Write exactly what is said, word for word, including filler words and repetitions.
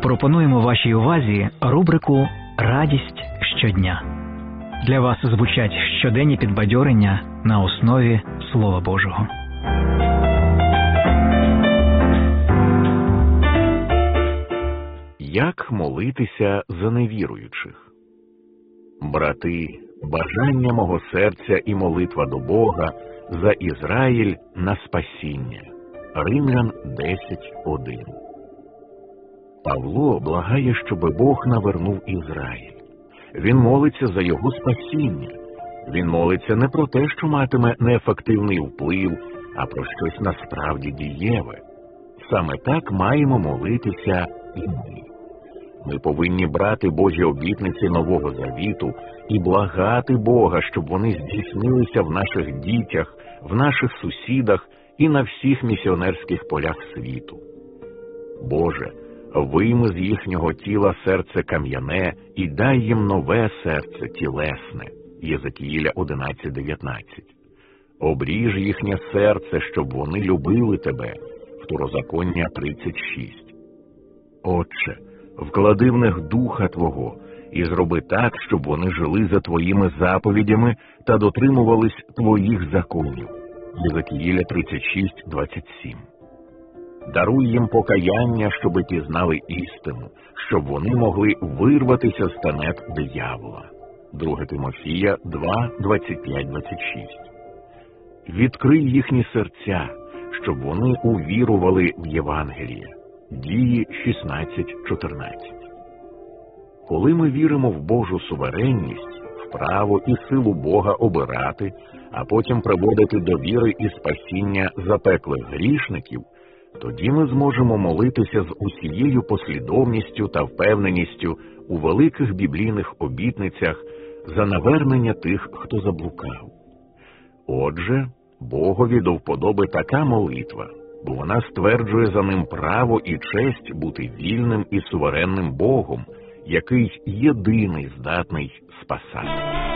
Пропонуємо вашій увазі рубрику «Радість щодня». Для вас звучать щоденні підбадьорення на основі Слова Божого. Як молитися за невіруючих? Брати, бажання мого серця і молитва до Бога за Ізраїль на спасіння. Римлян десять один. Павло благає, щоби Бог навернув Ізраїль. Він молиться за його спасіння. Він молиться не про те, що матиме неефективний вплив, а про щось насправді дієве. Саме так маємо молитися і ми. Ми повинні брати Божі обітниці Нового Завіту і благати Бога, щоб вони здійснилися в наших дітях, в наших сусідах і на всіх місіонерських полях світу. Боже, вийми з їхнього тіла серце кам'яне і дай їм нове серце тілесне. Єзекіїля одинадцять дев'ятнадцять. Обріж їхнє серце, щоб вони любили Тебе. Второзаконня тридцять шість. Отче, вклади в них духа Твого і зроби так, щоб вони жили за Твоїми заповідями та дотримувались Твоїх законів. Єзекіїля тридцять шість двадцять сім. Даруй їм покаяння, щоби ті знали істину, щоб вони могли вирватися з тенет диявола. Друге Тимофія два двадцять п'ять двадцять шість. Відкрий їхні серця, щоб вони увірували в Євангеліє. Дії шістнадцять чотирнадцять. Коли ми віримо в Божу суверенність, в право і силу Бога обирати, а потім приводити до віри і спасіння запеклих грішників, тоді ми зможемо молитися з усією послідовністю та впевненістю у великих біблійних обітницях за навернення тих, хто заблукав. Отже, Богові до вподоби така молитва, бо вона стверджує за ним право і честь бути вільним і суверенним Богом, який єдиний здатний спасати.